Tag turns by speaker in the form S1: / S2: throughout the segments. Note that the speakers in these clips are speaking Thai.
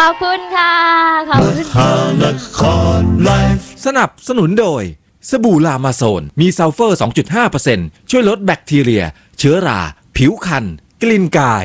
S1: อบคุณค่ะขอบคุณ
S2: สนับสนุนโดยสบู่ลามาโซนมีซัลเฟอร์ 2.5% ช่วยลดแบคทีเรียเชื้อราผิวคันกลิ่นกาย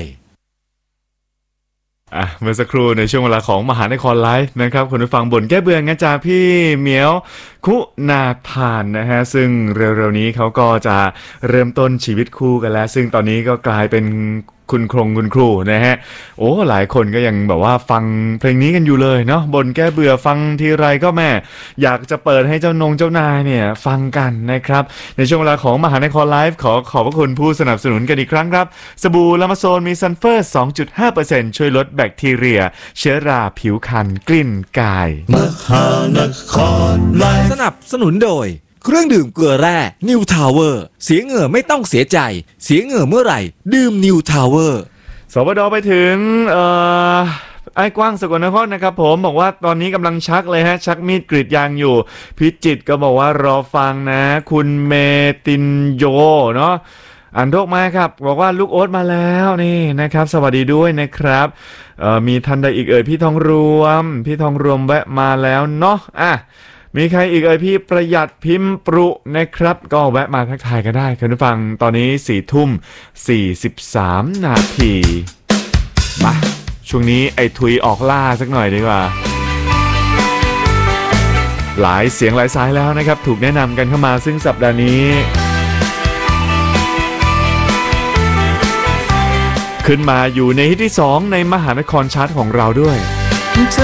S3: เมื่อสักครู่ในช่วงเวลาของมหานครไลฟ์นะครับคุณผู้ฟังบ่นแก้เบื่องั้นจากพี่เหมียวคุณาพานนะฮะซึ่งเร็วๆนี้เขาก็จะเริ่มต้นชีวิตคู่กันแล้วซึ่งตอนนี้ก็กลายเป็นคุณครูนะฮะโอ้หลายคนก็ยังแบบว่าฟังเพลงนี้กันอยู่เลยเนาะบ่นแก้เบื่อฟังทีไรก็แม่อยากจะเปิดให้เจ้านายเนี่ยฟังกันนะครับในช่วงเวลาของมหานครไลฟ์ขอบพระคุณผู้สนับสนุนกันอีกครั้งครับสบู่ลามาโซนมีซัลเฟอร์ 2.5% ช่วยลดแบคทีเรียเชื้อราผิวคันกลิ่นกาย
S2: มหานครไลฟ์สนับสนุนโดยเครื่องดื่มเกลือแร่นิวทาวเวอร์เสียเหงื่อไม่ต้องเสียใจเสียเหงื่อเมื่อไหร่ดื่มนิวทาวเวอร์
S3: สวดไปถึงไอ้กว้างสกลนครนะครับผมบอกว่าตอนนี้กำลังชักเลยฮะชักมีดกรีดยางอยู่พิจิตรก็บอกว่ารอฟังนะคุณเมตินโยเนาะอ่านโรคมาครับบอกว่าลูกโอ๊ตมาแล้วนี่นะครับสวัสดีด้วยนะครับมีทันใดอีกพี่ทองรวมแวะมาแล้วเนาะมีใครอีกพี่ประหยัดพิมพ์ปรุนะครับก็แวะมาทักทายกันได้คุณผู้ฟังตอนนี้4:43 นาทีมาช่วงนี้ไอ้ทุยออกล่าสักหน่อยดีกว่าหลายเสียงหลายสายแล้วนะครับถูกแนะนำกันเข้ามาซึ่งสัปดาห์นี้ขึ้นมาอยู่ในฮิตที่2ในมหานครชาร์ตของเราด้วย